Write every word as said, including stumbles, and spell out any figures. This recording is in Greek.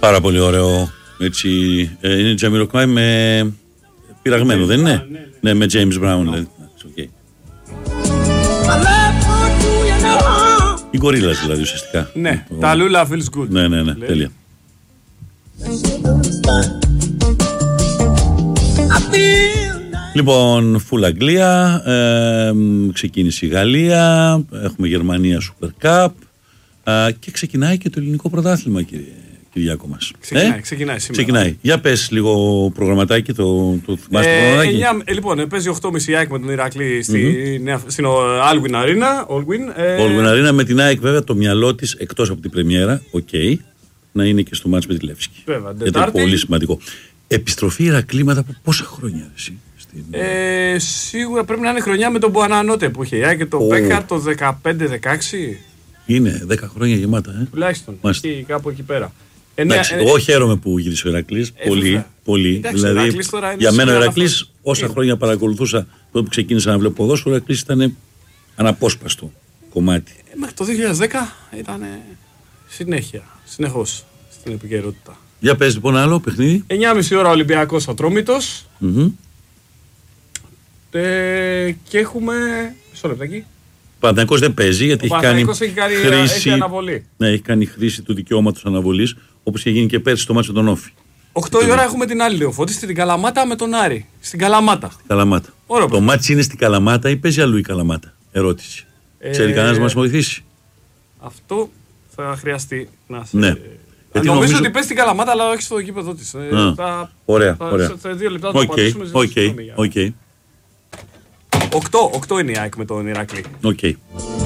Πάρα πολύ ωραίο. Έτσι, ε, είναι Jamiroquai με πειραγμένο, δεν είναι? Ναι, ναι, με James Brown. Δηλαδή. Okay. Οι Gorillaz δηλαδή ουσιαστικά. Ναι, ο... τα Lula feels good. Ναι, ναι, ναι, λέει. Τέλεια. Λοιπόν, φουλ Αγγλία, ε, ξεκίνησε η Γαλλία, έχουμε Γερμανία Super Cup ε, και ξεκινάει και το ελληνικό πρωτάθλημα, κύριε Κυριάκο μας. Ξεκινάει, ε? ξεκινάει σήμερα. Ξεκινάει. Για πες λίγο προγραμματάκι, το, το θυμάστε ε, το προγραμματάκι. εννιά, ε, λοιπόν, παίζει οκτώ και μισή ΑΕΚ με τον Ηρακλή στη, mm-hmm. στην Allwyn Arena. Allwyn, ε... Allwyn Arena με την ΑΕΚ βέβαια το μυαλό της εκτός από την πρεμιέρα, οκ, okay, να είναι και στο μάτς με τη Λεύσκη. Βέβαια, γιατί είναι πολύ σημαντικό. Επιστροφή Ηρακλή μετά από πόσα χρόνια εσύ? Ε, σίγουρα πρέπει να είναι χρονιά με τον Μπουανανότε που είχε η και το Πέκα oh. το δεκαπέντε δεκαέξι. Είναι δέκα χρόνια γεμάτα, ε. Τουλάχιστον. Εκεί, κάπου εκεί πέρα. Εντάξει, ε, εγώ χαίρομαι που γύρισε ο Ηρακλής. Ε, πολύ, ε, πολύ. Εντάξει, δηλαδή, για μένα ο Ηρακλής, όσα χρόνια παρακολουθούσα τότε που ξεκίνησα να βλέπω ποδόσφαιρο, ο Ηρακλής ήταν αναπόσπαστο κομμάτι. Ε, μέχρι το δύο χιλιάδες δέκα ήταν συνέχεια, συνεχώς στην επικαιρότητα. Για πες λοιπόν άλλο παιχνίδι. εννιά και μισή ώρα Ολυμπιακός Ατρόμητος. Mm-hmm. Ε, και έχουμε. Μισό λεπτάκι. Ο Παναθηναϊκός δεν παίζει γιατί έχει κάνει, έχει κάνει χρήση, έχει αναβολή. Ναι, έχει κάνει χρήση του δικαιώματος αναβολής, όπως είχε γίνει και πέρσι στο μάτσο με τον Όφη. οκτώ η ώρα έχουμε την άλλη Λεωφώτη στην Καλαμάτα με τον Άρη. Στην Καλαμάτα. Στην Καλαμάτα. Ωραία, το μάτσι είναι στην Καλαμάτα ή παίζει αλλού η Καλαμάτα? Ερώτηση. Ε, Ξέρει κανένας να μας βοηθήσει? Αυτό θα χρειαστεί να σε. Ναι. Ε, νομίζω, νομίζω ότι παίζει στην Καλαμάτα, αλλά όχι στο γήπεδο της. Ε, θα, ωραία, θα, ωραία. Σε δύο λεπτά θα το πατήσουμε. Οκ, οκ. οκτώ είναι η ΑΕΚ με τον Ηρακλή. Οκ.